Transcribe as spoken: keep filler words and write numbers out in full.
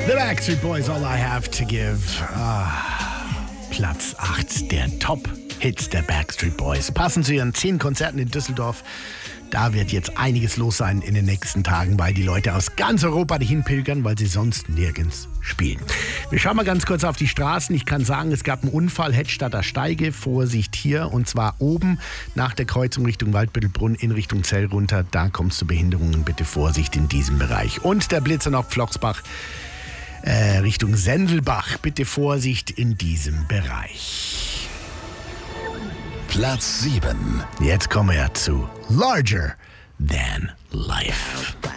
The Backstreet Boys, All I Have to Give. Ah, Platz acht der Top-Hits der Backstreet Boys. Passend zu ihren zehn Konzerten in Düsseldorf. Da wird jetzt einiges los sein in den nächsten Tagen, weil die Leute aus ganz Europa dahin pilgern, weil sie sonst nirgends spielen. Wir schauen mal ganz kurz auf die Straßen. Ich kann sagen, es gab einen Unfall, Hedstadter Steige, Vorsicht hier, und zwar oben nach der Kreuzung Richtung Waldbüttelbrunn in Richtung Zell runter. Da kommt es zu Behinderungen, bitte Vorsicht in diesem Bereich. Und der Blitzer noch Flochsbach äh, Richtung Sendelbach, bitte Vorsicht in diesem Bereich. Platz sieben. Jetzt kommen wir zu Larger Than Life.